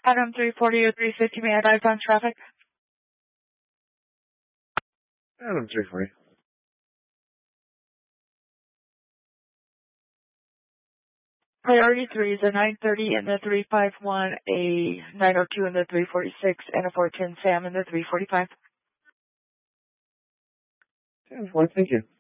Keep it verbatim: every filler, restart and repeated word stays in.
Adam three forty or three fifty, may I advise on traffic? Adam three forty. Priority three is a nine thirty and the three fifty-one, a nine oh two and the three forty-six, and a four ten Sam and the three forty-five. ten four, thank you.